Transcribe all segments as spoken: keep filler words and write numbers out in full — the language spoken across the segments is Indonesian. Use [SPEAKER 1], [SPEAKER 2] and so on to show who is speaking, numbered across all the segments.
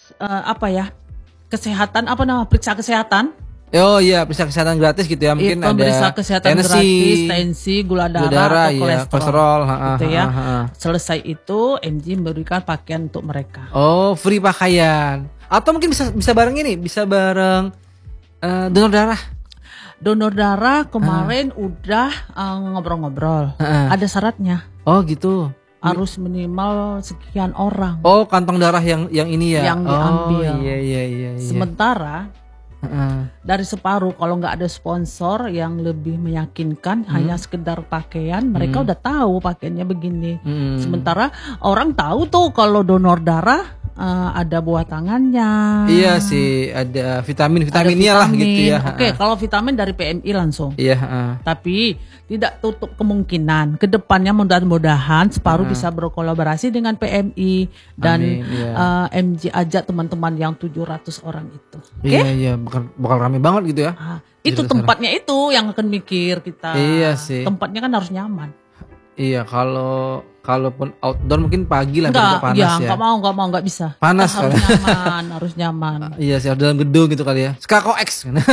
[SPEAKER 1] uh, apa ya kesehatan apa nama periksa kesehatan.
[SPEAKER 2] Oh iya, periksa kesehatan gratis gitu ya, mungkin
[SPEAKER 1] itu,
[SPEAKER 2] ada
[SPEAKER 1] periksa kesehatan
[SPEAKER 2] tensi,
[SPEAKER 1] gratis, tensi, gula darah,
[SPEAKER 2] gula darah
[SPEAKER 1] atau
[SPEAKER 2] ya,
[SPEAKER 1] kolesterol,
[SPEAKER 2] kolesterol ha,
[SPEAKER 1] gitu ya.
[SPEAKER 2] Ha, ha, ha.
[SPEAKER 1] Selesai itu M G memberikan pakaian untuk mereka.
[SPEAKER 2] Oh, free pakaian. Atau mungkin bisa bisa bareng ini, bisa bareng uh, donor darah.
[SPEAKER 1] Donor darah kemarin uh. udah uh, ngobrol-ngobrol. Uh-uh. Ada syaratnya.
[SPEAKER 2] Oh gitu.
[SPEAKER 1] Harus minimal sekian orang.
[SPEAKER 2] Oh, kantong darah yang yang ini ya.
[SPEAKER 1] Yang diambil.
[SPEAKER 2] Oh, iya iya iya. iya.
[SPEAKER 1] Sementara uh-uh. dari separuh kalau nggak ada sponsor yang lebih meyakinkan, hmm. hanya sekedar pakaian, mereka hmm. udah tahu pakaiannya begini. Hmm. Sementara orang tahu tuh kalau donor darah uh, ada buah tangannya.
[SPEAKER 2] Iya sih, ada vitamin-vitaminnya
[SPEAKER 1] vitamin.
[SPEAKER 2] lah gitu ya.
[SPEAKER 1] Oke, okay, kalau vitamin dari P M I langsung.
[SPEAKER 2] Iya. Uh.
[SPEAKER 1] Tapi tidak tutup kemungkinan kedepannya mudah-mudahan separuh uh. bisa berkolaborasi dengan P M I dan Amin, iya. uh, M G ajak teman-teman yang tujuh ratus orang itu. Oke? Okay?
[SPEAKER 2] Iya iya, bakal, bakal rame banget gitu ya.
[SPEAKER 1] Uh, itu tempatnya sana. Itu yang akan mikir kita.
[SPEAKER 2] Iya sih.
[SPEAKER 1] Tempatnya kan harus nyaman.
[SPEAKER 2] Iya, kalau kalaupun outdoor mungkin pagi lah
[SPEAKER 1] enggak,
[SPEAKER 2] panas
[SPEAKER 1] iya,
[SPEAKER 2] ya.
[SPEAKER 1] Enggak mau, enggak mau, enggak bisa.
[SPEAKER 2] Panas
[SPEAKER 1] harus nyaman, harus nyaman.
[SPEAKER 2] Iya sih, harus dalam gedung gitu kali ya. Skako X.
[SPEAKER 1] Ah,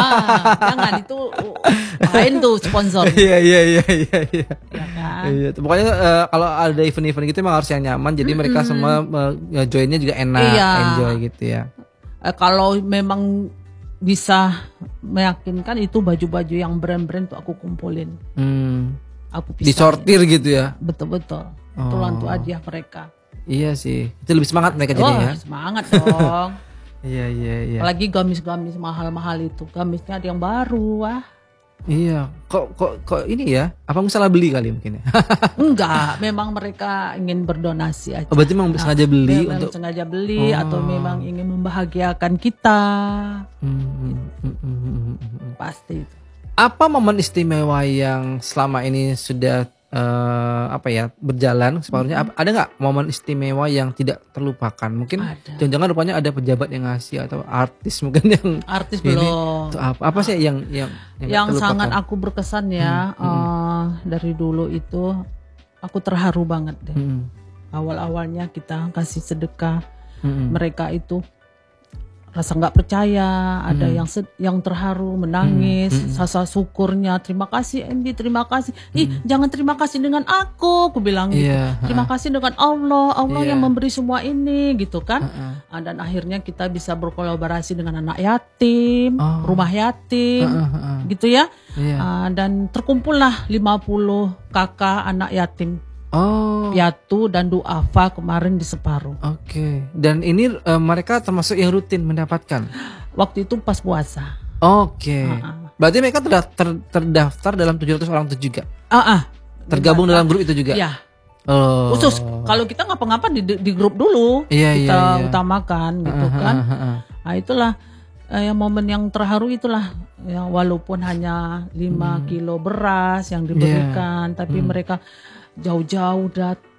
[SPEAKER 1] jangan itu lain tuh sponsor.
[SPEAKER 2] Iya iya iya iya iya.
[SPEAKER 1] Ya kan?
[SPEAKER 2] Iya, pokoknya uh, kalau ada event-event gitu emang harus yang nyaman. Jadi mm-hmm. mereka semua uh, joinnya juga enak, iya. enjoy gitu ya.
[SPEAKER 1] Uh, kalau memang bisa meyakinkan itu baju-baju yang brand-brand tuh aku kumpulin. Hmm. Aku
[SPEAKER 2] disortir gitu ya.
[SPEAKER 1] Betul-betul. Oh. Itulah untuk hadiah mereka.
[SPEAKER 2] Iya sih. Itu lebih semangat mereka jadi ya.
[SPEAKER 1] Semangat dong.
[SPEAKER 2] Iya iya iya.
[SPEAKER 1] Apalagi gamis-gamis mahal-mahal itu. Gamisnya ada yang baru, wah.
[SPEAKER 2] Iya. Kok kok kok ini ya? Apa salah beli kali mungkin ya?
[SPEAKER 1] Enggak, memang mereka ingin berdonasi aja.
[SPEAKER 2] Oh, berarti memang sengaja beli
[SPEAKER 1] memang
[SPEAKER 2] untuk
[SPEAKER 1] sengaja beli oh. atau memang ingin membahagiakan kita. Hmm,
[SPEAKER 2] hmm, hmm, hmm, hmm.
[SPEAKER 1] Pasti itu.
[SPEAKER 2] Apa momen istimewa yang selama ini sudah uh, apa ya berjalan separuhnya? Mm-hmm. Ada nggak momen istimewa yang tidak terlupakan? Mungkin jangan-jangan rupanya ada pejabat yang ngasih atau artis mungkin yang
[SPEAKER 1] artis
[SPEAKER 2] ini,
[SPEAKER 1] belum.
[SPEAKER 2] Apa, apa sih yang yang
[SPEAKER 1] yang, yang sangat aku berkesan ya mm-hmm. uh, dari dulu itu aku terharu banget deh. Mm-hmm. Awal-awalnya kita kasih sedekah mm-hmm. mereka itu rasa nggak percaya, ada hmm. yang sed- yang terharu, menangis, hmm. rasa syukurnya, terima kasih M D, terima kasih. Hmm. Ih, jangan terima kasih dengan aku, aku bilang gitu. Yeah. Terima kasih dengan Allah, Allah yeah. yang memberi semua ini, gitu kan. Uh-uh. Dan akhirnya kita bisa berkolaborasi dengan anak yatim, oh. rumah yatim, uh-uh. gitu ya. Yeah. Uh, dan terkumpullah lima puluh kakak anak yatim. Oh. Piatu dan duafa kemarin di Separuh.
[SPEAKER 2] Oke. Okay. Dan ini uh, mereka termasuk yang rutin mendapatkan?
[SPEAKER 1] Waktu itu pas puasa.
[SPEAKER 2] Oke. Okay. Uh-uh. Berarti mereka terdaftar, ter, terdaftar dalam tujuh ratus orang itu juga?
[SPEAKER 1] Uh-uh.
[SPEAKER 2] Tergabung dalam grup itu juga?
[SPEAKER 1] Iya.
[SPEAKER 2] Oh.
[SPEAKER 1] Khusus kalau kita ngapa-ngapa di, di grup dulu. Iya, kita iya, iya. utamakan gitu uh-huh, kan. Uh-huh. Nah itulah eh, momen yang terharu itulah. Ya, walaupun hanya lima hmm. kilo beras yang diberikan. Yeah. Tapi hmm. mereka jauh-jauh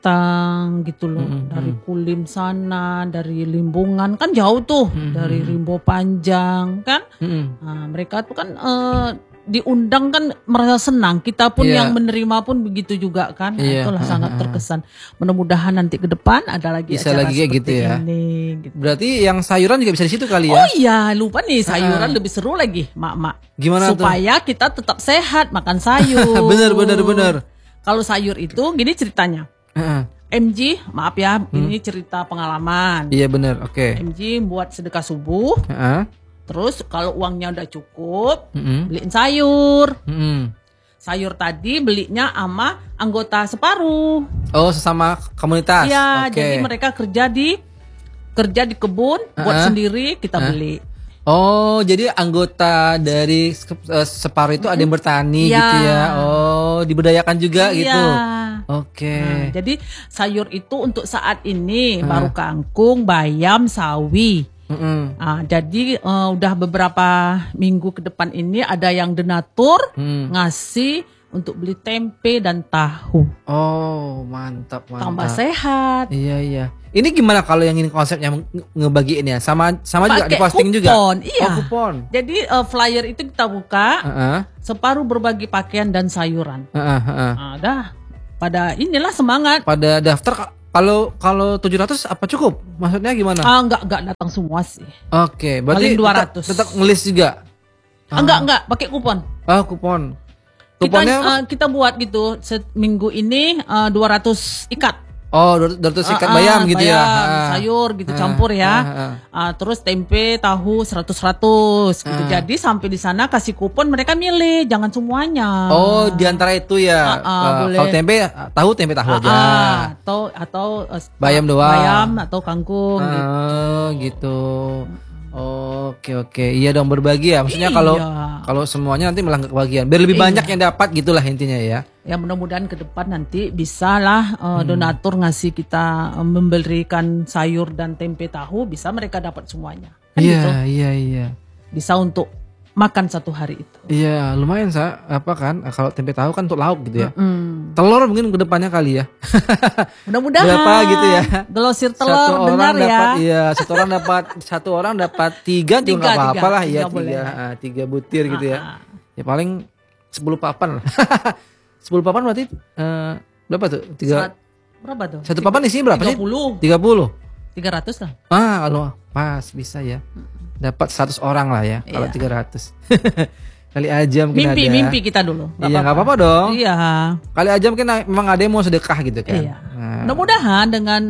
[SPEAKER 1] datang gitu loh mm-hmm. dari Kulim sana, dari Limbungan kan jauh tuh, mm-hmm. dari Rimbo Panjang kan, mm-hmm. nah, mereka tuh kan uh, diundang kan merasa senang, kita pun yeah. yang menerima pun begitu juga kan, nah, yeah. itulah uh-huh. sangat terkesan. Mudah-mudahan nanti ke depan ada lagi
[SPEAKER 2] bisa
[SPEAKER 1] acara
[SPEAKER 2] lagi kayak gitu ya.
[SPEAKER 1] Ini, gitu.
[SPEAKER 2] Berarti yang sayuran juga bisa di situ kali ya?
[SPEAKER 1] Oh iya, lupa nih sayuran uh-huh. lebih seru lagi, mak-mak.
[SPEAKER 2] Gimana
[SPEAKER 1] supaya
[SPEAKER 2] tuh?
[SPEAKER 1] Kita tetap sehat makan sayur.
[SPEAKER 2] bener bener bener.
[SPEAKER 1] Kalau sayur itu gini ceritanya, uh-uh. M G maaf ya hmm. ini cerita pengalaman.
[SPEAKER 2] Iya benar, oke. Okay.
[SPEAKER 1] M G buat sedekah subuh, uh-uh. terus kalau uangnya udah cukup, uh-uh. beliin sayur. Uh-uh. Sayur tadi belinya sama anggota Separuh.
[SPEAKER 2] Oh sesama komunitas.
[SPEAKER 1] Iya,
[SPEAKER 2] okay.
[SPEAKER 1] jadi mereka kerja di kerja di kebun, uh-uh. buat sendiri kita uh-uh. beli.
[SPEAKER 2] Oh, jadi anggota dari Separuh itu ada yang bertani ya. Gitu ya. Oh, diberdayakan juga ya. Gitu. Oke. Okay.
[SPEAKER 1] Nah, jadi sayur itu untuk saat ini uh. baru kangkung, bayam, sawi. Uh-uh. Nah, jadi uh, udah beberapa minggu ke depan ini ada yang donatur hmm. ngasih untuk beli tempe dan tahu.
[SPEAKER 2] Oh, mantap, mantap.
[SPEAKER 1] Tambah sehat.
[SPEAKER 2] Iya, iya. Ini gimana kalau yang ini konsepnya ngebagiin ya? Sama sama juga diposting juga.
[SPEAKER 1] Iya.
[SPEAKER 2] Oh, kupon.
[SPEAKER 1] Jadi uh, flyer itu kita buka, uh-uh. Separuh berbagi pakaian dan sayuran. Uh-uh, uh-uh. Nah, dah. Pada inilah semangat.
[SPEAKER 2] Pada daftar Kalau kalau tujuh ratus apa cukup? Maksudnya gimana?
[SPEAKER 1] Ah, enggak enggak datang semua sih.
[SPEAKER 2] Oke, berarti
[SPEAKER 1] paling dua ratus.
[SPEAKER 2] Tetap, tetap ngelis juga.
[SPEAKER 1] Ah. Enggak enggak, pakai kupon.
[SPEAKER 2] Ah, kupon.
[SPEAKER 1] Kuponnya kita, uh, kita buat gitu seminggu ini uh, dua ratus ikat.
[SPEAKER 2] Oh, dua ratus ikat bayam uh, uh, gitu
[SPEAKER 1] bayam,
[SPEAKER 2] ya.
[SPEAKER 1] Sayur gitu uh, campur ya. Uh, uh. Uh, terus tempe, tahu seratus seratus gitu. Uh. Jadi sampai di sana kasih kupon, mereka milih, jangan semuanya.
[SPEAKER 2] Oh, di antara itu ya. Uh, uh, uh, kalau tempe, tahu tempe tahu uh, aja. Uh,
[SPEAKER 1] atau atau uh,
[SPEAKER 2] bayam doang.
[SPEAKER 1] Bayam atau kangkung uh,
[SPEAKER 2] gitu. gitu. Oke oke, iya dong berbagi ya. Maksudnya kalau iya. kalau semuanya nanti malah nggak kebagian. Biar lebih iya. banyak yang dapat gitulah intinya ya.
[SPEAKER 1] Ya mudah-mudahan ke depan nanti bisalah uh, hmm. donatur ngasih kita uh, memberikan sayur dan tempe tahu, bisa mereka dapat semuanya.
[SPEAKER 2] Kan iya gitu? iya iya.
[SPEAKER 1] Bisa untuk makan satu hari itu.
[SPEAKER 2] Iya lumayan sa apa kan kalau tempe tahu kan untuk lauk gitu ya.
[SPEAKER 1] Mm-hmm.
[SPEAKER 2] Telur mungkin kedepannya kali ya.
[SPEAKER 1] Mudah-mudahan.
[SPEAKER 2] Berapa gitu ya?
[SPEAKER 1] Glosir telur
[SPEAKER 2] satu
[SPEAKER 1] benar
[SPEAKER 2] orang
[SPEAKER 1] ya.
[SPEAKER 2] Dapat, iya satu orang dapat satu orang dapat tiga juga nggak apa-apa lah ya tiga uh, tiga butir gitu ya. Ya paling sepuluh papan lah. sepuluh papan berarti uh, berapa tuh? Tiga.
[SPEAKER 1] Berapa tuh?
[SPEAKER 2] Satu papan isinya berapa sih?
[SPEAKER 1] tiga puluh.
[SPEAKER 2] tiga puluh.
[SPEAKER 1] tiga ratus lah.
[SPEAKER 2] Ah, kalau pas bisa ya. Dapat seratus orang lah ya, iya. Kalau tiga ratus. Kali aja mungkin
[SPEAKER 1] mimpi,
[SPEAKER 2] ada.
[SPEAKER 1] Mimpi kita dulu.
[SPEAKER 2] Gak iya, nggak apa-apa dong.
[SPEAKER 1] Iya.
[SPEAKER 2] Kali aja mungkin memang ada yang mau sedekah gitu kan.
[SPEAKER 1] Iya. Nah. Mudah-mudahan dengan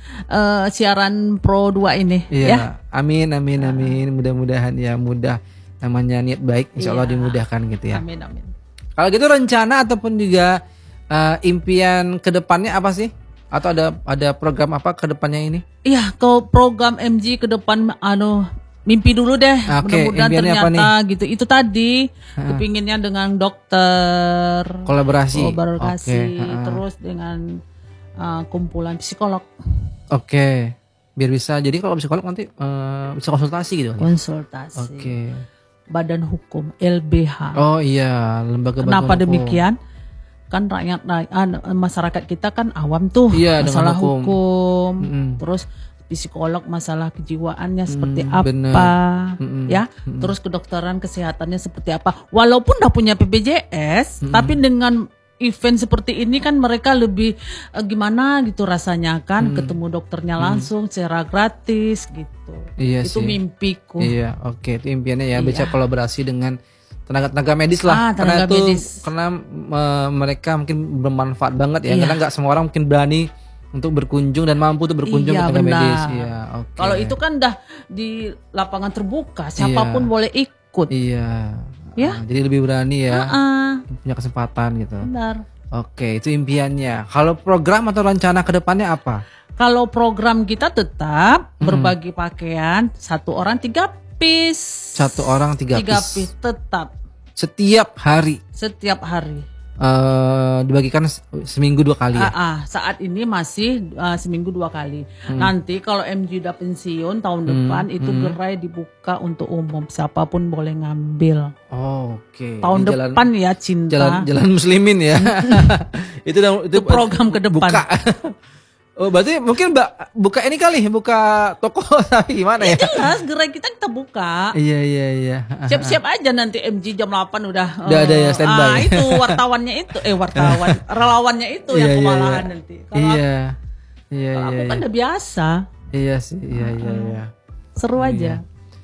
[SPEAKER 1] uh, siaran Pro dua ini.
[SPEAKER 2] Iya.
[SPEAKER 1] Ya.
[SPEAKER 2] Amin, amin, amin. Mudah-mudahan ya mudah. Namanya niat baik, insya Allah iya. dimudahkan gitu ya.
[SPEAKER 1] Amin, amin.
[SPEAKER 2] Kalau gitu rencana ataupun juga uh, impian kedepannya apa sih? Atau ada ada program apa kedepannya ini?
[SPEAKER 1] Iya, kalau program M G ke depan, anu mimpi dulu deh,
[SPEAKER 2] okay,
[SPEAKER 1] mudah-mudahan ternyata gitu. Itu tadi ha. Kepinginnya dengan dokter,
[SPEAKER 2] kolaborasi,
[SPEAKER 1] kolaborasi, okay. terus dengan uh, kumpulan psikolog.
[SPEAKER 2] Oke, okay. Biar bisa. Jadi kalau psikolog nanti uh, bisa konsultasi gitu.
[SPEAKER 1] Konsultasi.
[SPEAKER 2] Oke. Okay.
[SPEAKER 1] Badan Hukum L B H.
[SPEAKER 2] Oh iya, lembaga.
[SPEAKER 1] Kenapa badan demikian? Hukum. Kan rakyat, rakyat masyarakat kita kan awam tuh
[SPEAKER 2] iya,
[SPEAKER 1] masalah
[SPEAKER 2] hukum,
[SPEAKER 1] hukum
[SPEAKER 2] mm-hmm.
[SPEAKER 1] terus psikolog masalah kejiwaannya mm, seperti
[SPEAKER 2] bener.
[SPEAKER 1] apa,
[SPEAKER 2] mm-hmm.
[SPEAKER 1] ya, mm-hmm. terus kedokteran kesehatannya seperti apa. Walaupun udah punya B P J S, mm-hmm. tapi dengan event seperti ini kan mereka lebih uh, gimana gitu rasanya kan, mm. ketemu dokternya langsung mm. secara gratis gitu.
[SPEAKER 2] Iya
[SPEAKER 1] itu
[SPEAKER 2] sih.
[SPEAKER 1] Mimpiku.
[SPEAKER 2] Iya, oke, okay. Itu impiannya ya,
[SPEAKER 1] iya.
[SPEAKER 2] Bisa kolaborasi dengan tenaga-tenaga medis lah,
[SPEAKER 1] ah,
[SPEAKER 2] karena itu
[SPEAKER 1] medis.
[SPEAKER 2] karena uh, mereka mungkin bermanfaat banget ya,
[SPEAKER 1] iya.
[SPEAKER 2] karena nggak semua orang mungkin berani untuk berkunjung dan mampu untuk berkunjung
[SPEAKER 1] iya,
[SPEAKER 2] ke tenaga
[SPEAKER 1] benar.
[SPEAKER 2] medis. Iya, okay.
[SPEAKER 1] Kalau itu kan dah di lapangan terbuka, siapapun iya. boleh ikut.
[SPEAKER 2] Iya.
[SPEAKER 1] Ya.
[SPEAKER 2] Uh, jadi lebih berani ya,
[SPEAKER 1] uh-uh.
[SPEAKER 2] punya kesempatan gitu.
[SPEAKER 1] Benar.
[SPEAKER 2] Oke, itu impiannya. Kalau program atau rencana ke depannya apa?
[SPEAKER 1] Kalau program kita tetap hmm. berbagi pakaian, satu orang tiga piece.
[SPEAKER 2] Satu orang tiga,
[SPEAKER 1] tiga
[SPEAKER 2] piece.
[SPEAKER 1] piece tetap.
[SPEAKER 2] Setiap hari.
[SPEAKER 1] Setiap hari.
[SPEAKER 2] Uh, dibagikan seminggu dua kali ya?
[SPEAKER 1] Ah, ah, saat ini masih uh, seminggu dua kali. Hmm. Nanti kalau M G udah pensiun tahun hmm. depan itu hmm. gerai dibuka untuk umum, siapapun boleh ngambil.
[SPEAKER 2] Oh, oke. Okay.
[SPEAKER 1] Tahun Ini depan jalan, ya cinta.
[SPEAKER 2] Jalan, jalan muslimin ya. itu, itu
[SPEAKER 1] itu program ke depan.
[SPEAKER 2] Buka. Oh, berarti mungkin Mbak buka ini kali, buka toko tapi gimana ya?
[SPEAKER 1] Ya jelas, gerai kita kita buka.
[SPEAKER 2] Iya, iya, iya.
[SPEAKER 1] Siap-siap aja nanti M G jam delapan udah.
[SPEAKER 2] Udah uh, ada ya standby.
[SPEAKER 1] Ah, itu wartawannya itu, eh wartawan, relawannya itu yang kewalahan iya, nanti.
[SPEAKER 2] Kalau iya. Aku, iya,
[SPEAKER 1] kalau
[SPEAKER 2] iya.
[SPEAKER 1] Aku kan udah biasa.
[SPEAKER 2] Iya sih, iya, iya, iya.
[SPEAKER 1] Seru
[SPEAKER 2] iya.
[SPEAKER 1] aja.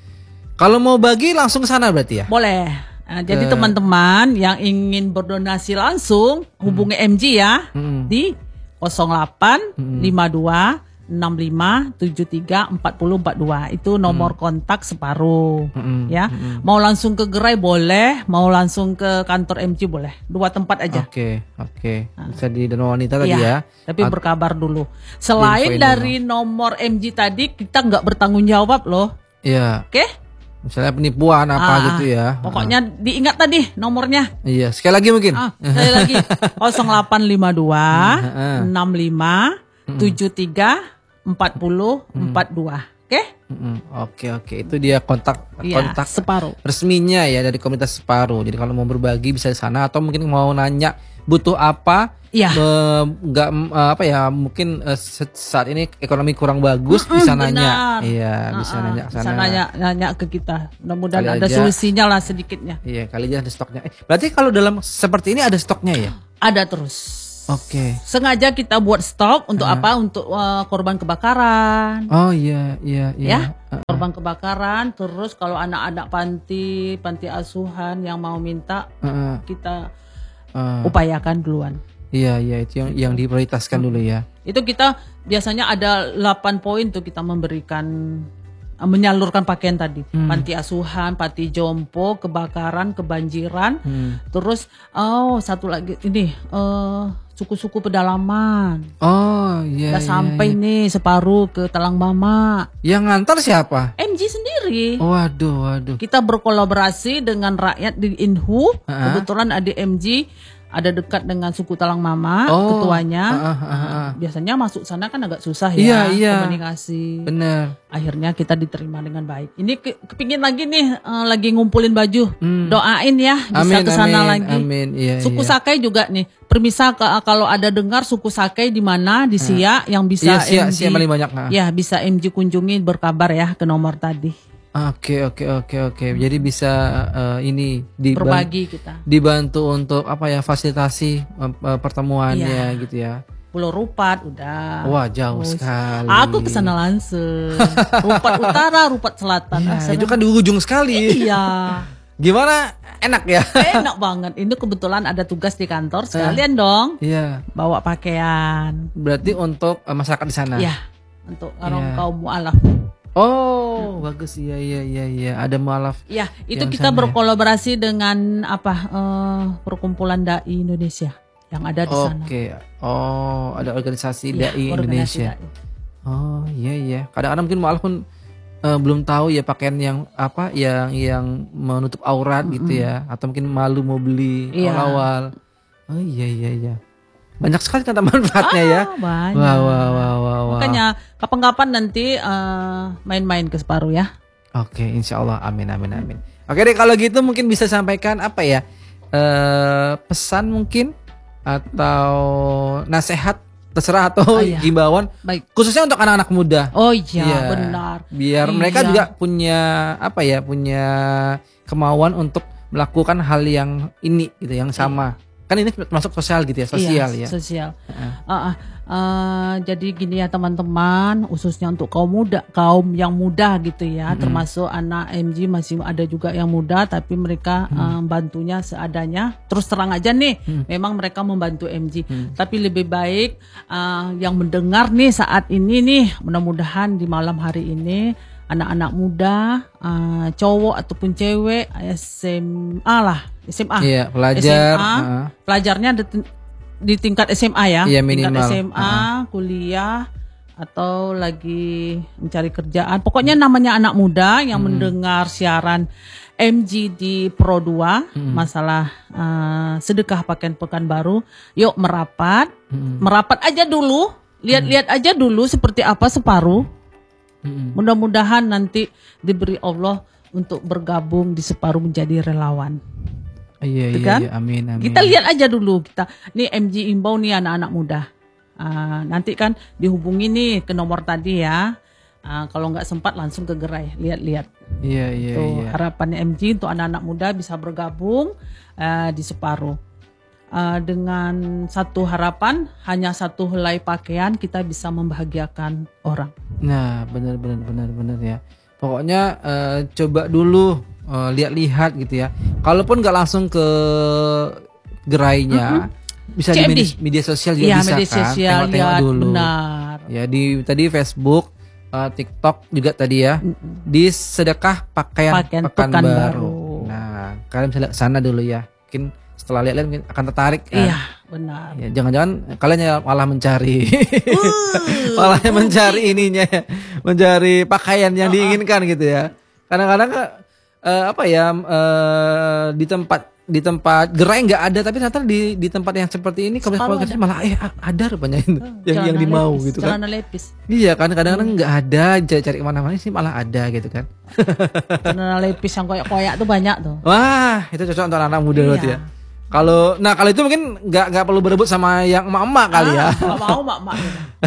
[SPEAKER 2] Kalau mau bagi langsung ke sana berarti ya?
[SPEAKER 1] Boleh. Nah, jadi teman-teman yang ingin berdonasi langsung hubungi hmm. M G ya hmm. di nol delapan lima dua enam lima tujuh tiga empat nol empat dua. Itu nomor hmm. kontak separuh hmm. ya. Hmm. Mau langsung ke gerai boleh, mau langsung ke kantor M G boleh. Dua tempat aja.
[SPEAKER 2] Oke, okay, oke. Okay. Nah. Bisa di Dana Wanita tadi
[SPEAKER 1] ya.
[SPEAKER 2] ya.
[SPEAKER 1] Tapi At- berkabar dulu. Selain dari dulu. Nomor M G tadi kita nggak bertanggung jawab loh.
[SPEAKER 2] Iya.
[SPEAKER 1] Oke? Okay?
[SPEAKER 2] Misalnya penipuan apa ah, gitu ya.
[SPEAKER 1] Pokoknya ah. diingat tadi nomornya.
[SPEAKER 2] Iya, sekali lagi mungkin.
[SPEAKER 1] Ah, sekali lagi. nol delapan lima dua enam lima tujuh tiga empat nol empat dua. Oke?
[SPEAKER 2] Oke, oke. Itu dia kontak
[SPEAKER 1] ya,
[SPEAKER 2] kontak
[SPEAKER 1] Separuh.
[SPEAKER 2] Resminya ya dari komunitas Separuh. Jadi kalau mau berbagi bisa di sana atau mungkin mau nanya butuh apa?
[SPEAKER 1] Iya.
[SPEAKER 2] Enggak uh, apa ya, mungkin uh, saat ini ekonomi kurang bagus, mm-hmm, bisa nanya. Iya, uh-uh, bisa nanya ke sana.
[SPEAKER 1] Bisa nanya nanya ke kita. Mudah-mudahan ada aja, solusinya lah sedikitnya.
[SPEAKER 2] Iya, kali aja ada stoknya. Eh, berarti kalau dalam seperti ini ada stoknya ya?
[SPEAKER 1] Ada terus.
[SPEAKER 2] Oke. Okay.
[SPEAKER 1] Sengaja kita buat stok untuk uh. apa? Untuk uh, korban kebakaran.
[SPEAKER 2] Oh iya, iya, iya.
[SPEAKER 1] Ya, uh. korban kebakaran. Terus kalau anak-anak panti, panti asuhan yang mau minta, uh. kita uh. upayakan duluan.
[SPEAKER 2] Iya, iya, itu yang yang diprioritaskan hmm. dulu ya.
[SPEAKER 1] Itu kita biasanya ada delapan poin tuh kita memberikan, menyalurkan pakaian tadi. Hmm. Panti asuhan, panti jompo, kebakaran, kebanjiran. Hmm. Terus oh satu lagi ini uh, suku-suku pedalaman.
[SPEAKER 2] Oh iya.
[SPEAKER 1] Udah iya, sampai iya. nih separuh ke Talang Mama.
[SPEAKER 2] Yang ngantar siapa?
[SPEAKER 1] M G sendiri.
[SPEAKER 2] Waduh, waduh.
[SPEAKER 1] Kita berkolaborasi dengan rakyat di Inhu. Uh-huh. Kebetulan ada M G. Ada dekat dengan suku Talang Mama, oh, ketuanya. Uh, uh, uh, uh. Biasanya masuk sana kan agak susah ya,
[SPEAKER 2] iya, iya.
[SPEAKER 1] komunikasi.
[SPEAKER 2] Bener.
[SPEAKER 1] Akhirnya kita diterima dengan baik. Ini ke, kepingin lagi nih, uh, lagi ngumpulin baju. Hmm. Doain ya, bisa ke sana lagi.
[SPEAKER 2] Amin. Iya,
[SPEAKER 1] suku
[SPEAKER 2] iya.
[SPEAKER 1] Sakai juga nih. Permisa ke, kalau ada dengar suku Sakai di mana di Siak uh. yang bisa
[SPEAKER 2] iya, Siak,
[SPEAKER 1] M G.
[SPEAKER 2] Siak paling banyak. Uh.
[SPEAKER 1] Ya, bisa M G kunjungi, berkabar ya ke nomor tadi.
[SPEAKER 2] Oke oke oke oke. Jadi bisa uh, ini dibantu,
[SPEAKER 1] berbagi kita.
[SPEAKER 2] Dibantu untuk apa ya fasilitasi uh, pertemuannya iya. gitu ya.
[SPEAKER 1] Pulau Rupat udah.
[SPEAKER 2] Wah jauh Terus, sekali.
[SPEAKER 1] Aku kesana langsung. Rupat Utara, Rupat Selatan.
[SPEAKER 2] Ya, itu kan di ujung sekali.
[SPEAKER 1] Iya.
[SPEAKER 2] Gimana? Enak ya?
[SPEAKER 1] Enak banget. Ini kebetulan ada tugas di kantor sekalian uh, dong.
[SPEAKER 2] Iya.
[SPEAKER 1] Bawa pakaian.
[SPEAKER 2] Berarti untuk uh, masyarakat di sana.
[SPEAKER 1] Iya. Untuk orang yeah. kaum mualaf.
[SPEAKER 2] Oh, bagus. Iya iya iya iya. Ada mualaf.
[SPEAKER 1] Iya, itu kita berkolaborasi ya. dengan apa? Uh, Perkumpulan Dai Indonesia yang ada di
[SPEAKER 2] okay.
[SPEAKER 1] sana.
[SPEAKER 2] Oke. Oh, ada organisasi
[SPEAKER 1] ya,
[SPEAKER 2] Dai
[SPEAKER 1] organisasi
[SPEAKER 2] Indonesia.
[SPEAKER 1] Dai.
[SPEAKER 2] Oh, iya iya. Kadang-kadang mungkin mualaf pun uh, belum tahu ya pakaian yang apa yang yang menutup aurat mm-hmm. gitu ya, atau mungkin malu mau beli
[SPEAKER 1] iya.
[SPEAKER 2] awal-awal. Oh iya iya iya. Banyak sekali kata manfaatnya
[SPEAKER 1] ah,
[SPEAKER 2] ya.
[SPEAKER 1] Banyak.
[SPEAKER 2] Wah, wah, wah, wah, wah.
[SPEAKER 1] Makanya kapan-kapan nanti uh, main-main ke Separuh ya.
[SPEAKER 2] Oke, insya Allah. Amin, amin, amin. Oke deh, kalau gitu mungkin bisa sampaikan apa ya? Uh, pesan mungkin atau nasihat terserah atau oh, iya. himbauan.
[SPEAKER 1] Baik.
[SPEAKER 2] Khususnya untuk anak-anak muda.
[SPEAKER 1] Oh iya, ya,
[SPEAKER 2] benar. Biar
[SPEAKER 1] iya.
[SPEAKER 2] mereka juga punya apa ya? Punya kemauan untuk melakukan hal yang ini gitu, yang sama. Iya. Kan ini termasuk sosial gitu ya, sosial
[SPEAKER 1] iya,
[SPEAKER 2] ya.
[SPEAKER 1] Sosial. Uh-uh. Uh, uh, uh, jadi gini ya teman-teman, khususnya untuk kaum muda, kaum yang muda gitu ya, mm-hmm. termasuk anak M G masih ada juga yang muda, tapi mereka mm. uh, bantunya seadanya. Terus terang aja nih, mm. memang mereka membantu M G, mm. tapi lebih baik uh, yang mendengar nih saat ini nih, mudah-mudahan di malam hari ini. Anak-anak muda, uh, cowok ataupun cewek, S M A lah, S M A.
[SPEAKER 2] Iya, pelajar.
[SPEAKER 1] S M A, uh. Pelajarnya di, di tingkat S M A ya,
[SPEAKER 2] iya, minimal.
[SPEAKER 1] Tingkat S M A, uh. kuliah, atau lagi mencari kerjaan. Pokoknya namanya anak muda yang hmm. mendengar siaran M G di Pro dua, hmm. masalah uh, sedekah pakaian Pekanbaru. Yuk merapat, hmm. merapat aja dulu, lihat-lihat hmm. aja dulu seperti apa Separuh. Hmm. Mudah-mudahan nanti diberi Allah untuk bergabung di Separuh menjadi relawan.
[SPEAKER 2] Iya, iya,
[SPEAKER 1] kan?
[SPEAKER 2] iya, amin, amin.
[SPEAKER 1] Kita lihat aja dulu kita. Nih M G imbau nih anak-anak muda. Uh, nanti kan dihubungi nih ke nomor tadi ya. Uh, kalau nggak sempat langsung ke gerai, lihat-lihat.
[SPEAKER 2] Iya, iya,
[SPEAKER 1] Tuh,
[SPEAKER 2] iya.
[SPEAKER 1] harapannya M G untuk anak-anak muda bisa bergabung uh, di Separuh. Uh, dengan satu harapan, hanya satu helai pakaian kita bisa membahagiakan orang.
[SPEAKER 2] Nah, benar benar benar benar ya. Pokoknya uh, coba dulu uh, lihat-lihat gitu ya. Kalaupun nggak langsung ke gerainya, mm-hmm. bisa C M D. Di media, media sosial juga
[SPEAKER 1] ya,
[SPEAKER 2] bisa
[SPEAKER 1] media
[SPEAKER 2] kan.
[SPEAKER 1] Sosial,
[SPEAKER 2] tengok-tengok
[SPEAKER 1] ya,
[SPEAKER 2] dulu.
[SPEAKER 1] Benar.
[SPEAKER 2] Ya di tadi Facebook, uh, TikTok juga tadi ya. Mm-hmm. Di sedekah pakaian, pakaian Pekanbaru. Nah, kalian bisa lihat sana dulu ya. Mungkin setelah lihat-lihat mungkin akan tertarik kan?
[SPEAKER 1] Iya, benar.
[SPEAKER 2] Ya, jangan-jangan kalian malah mencari, uh, malah uh, mencari ininya, mencari pakaian yang uh-uh. diinginkan gitu ya. Kadang-kadang uh, apa ya uh, di tempat di tempat gerai nggak ada, tapi ternyata di di tempat yang seperti ini kalau kalau malah eh ada rupanya itu uh, yang yang dimau lepis, gitu kan.
[SPEAKER 1] Celana lepis.
[SPEAKER 2] Iya kan kadang-kadang nggak hmm. ada, cari kemana-mana sih malah ada gitu kan.
[SPEAKER 1] Celana lepis yang koyak-koyak tuh banyak tuh.
[SPEAKER 2] Wah itu cocok untuk anak-anak muda berarti
[SPEAKER 1] iya.
[SPEAKER 2] ya. Kalau, nah kalau itu mungkin nggak nggak perlu berebut sama yang emak-emak kali ya.
[SPEAKER 1] Nggak mau emak-emak.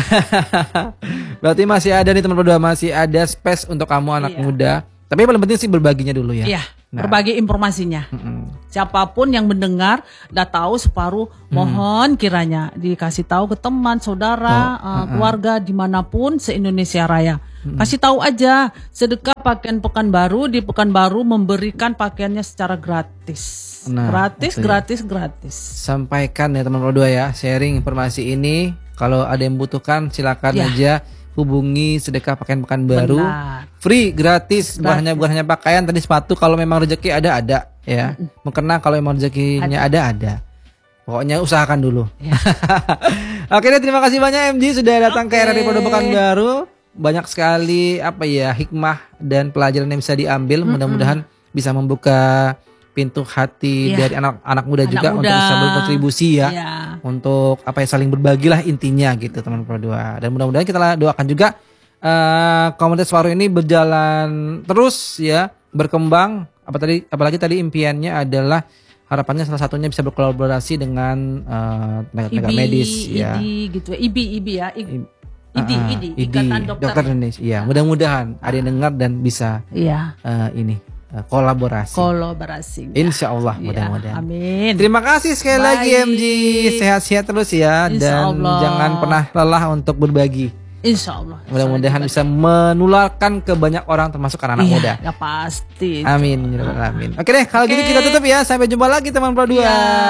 [SPEAKER 2] Berarti masih ada nih teman berdua, masih ada space untuk kamu anak
[SPEAKER 1] iya.
[SPEAKER 2] muda. Tapi yang paling penting sih berbaginya dulu ya.
[SPEAKER 1] Iya. berbagi informasinya. Mm-mm. Siapapun yang mendengar, udah tahu separuh, mohon mm. kiranya dikasih tahu ke teman, saudara, oh, uh, keluarga dimanapun se-Indonesia Raya. Mm. Kasih tahu aja, sedekah pakaian Pekanbaru di Pekanbaru memberikan pakaiannya secara gratis. Nah, gratis, gratis, gratis.
[SPEAKER 2] Sampaikan ya teman berdua ya, sharing informasi ini. Kalau ada yang butuhkan silakan ya. aja hubungi sedekah pakaian Pekanbaru. Benar. Free, gratis, bukan hanya bukan hanya pakaian, tadi sepatu kalau memang rezeki ada ada ya. Mm-mm. Mukena kalau memang rezekinya ada ada. ada. Pokoknya usahakan dulu. Ya. Oke deh, terima kasih banyak M G sudah datang okay. ke R R I Pondok Pekanbaru. Banyak sekali apa ya hikmah dan pelajaran yang bisa diambil. Mm-mm. Mudah-mudahan bisa membuka pintu hati yeah. dari anak-anak muda anak juga muda. Untuk bisa berkontribusi ya, yeah. untuk apa ya saling berbagilah intinya gitu teman berdua. Dan mudah-mudahan kita doakan juga uh, komunitas Waru ini berjalan terus ya, berkembang. Apa tadi apalagi tadi impiannya adalah harapannya salah satunya bisa berkolaborasi dengan uh, tenaga-tenaga medis ya. I D gitu ya, I B I B ya. I, I D, uh, I D, Ikatan Dokter, Dokter Indonesia. Iya, mudah-mudahan ada yang dengar dan bisa yeah. uh, ini kolaborasi.
[SPEAKER 1] Kolaborasi.
[SPEAKER 2] Insya Allah ya, mudah-mudahan.
[SPEAKER 1] Amin.
[SPEAKER 2] Terima kasih sekali Baik. lagi M G. Sehat-sehat terus ya. Insya dan Allah. Jangan pernah lelah untuk berbagi.
[SPEAKER 1] Insya Allah.
[SPEAKER 2] Mudah-mudahan bisa menularkan ke banyak orang termasuk anak-anak
[SPEAKER 1] iya,
[SPEAKER 2] muda.
[SPEAKER 1] Ya pasti.
[SPEAKER 2] Amin. Amin. Oke deh kalau okay. gitu kita tutup ya. Sampai jumpa lagi teman berdua. Ya.